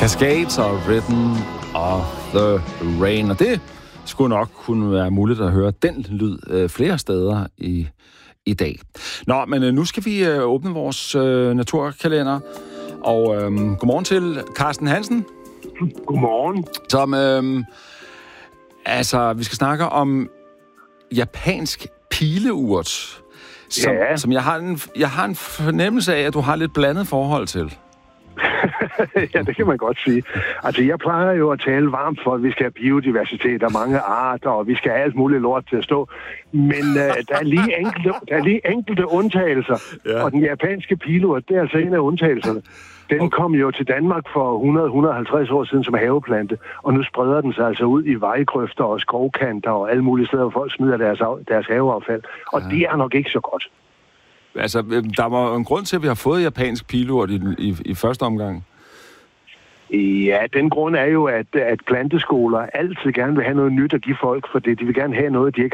Cascades og Rhythm of the Rain. Og det skulle nok kunne være muligt at høre den lyd flere steder i dag. Nå, men nu skal vi åbne vores naturkalender. Og godmorgen til Carsten Hansen. Godmorgen. Som, vi skal snakke om japansk pileurt, som jeg har en fornemmelse af, at du har lidt blandet forhold til. Ja, det kan man godt sige. Altså, jeg plejer jo at tale varmt for, at vi skal have biodiversitet og mange arter, og vi skal have alt muligt lort til at stå. Men der er lige enkelte undtagelser, ja. Og den japanske pileurt, det er altså en af undtagelserne. Den kom jo til Danmark for 100-150 år siden som haveplante, og nu spreder den sig altså ud i vejgrøfter og skovkanter og alle mulige steder, hvor folk smider deres haveaffald. Og det er nok ikke så godt. Altså, der var en grund til, at vi har fået japansk pileurt i første omgang. Ja, den grund er jo, at planteskoler altid gerne vil have noget nyt at give folk, for det. De vil gerne have noget, de ikke